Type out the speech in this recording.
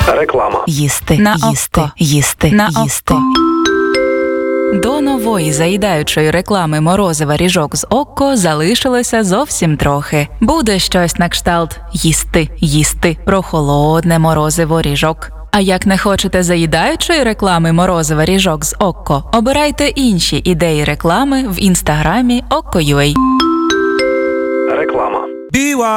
Реклама. Їсти, На їсти, око. їсти, На їсти. око. До нової заїдаючої реклами морозива ріжок з Окко залишилося зовсім трохи. Буде щось на кшталт «їсти, їсти» про холодне морозиво ріжок. А як не хочете заїдаючої реклами морозива ріжок з Окко, обирайте інші ідеї реклами в інстаграмі Okko.ua. Реклама.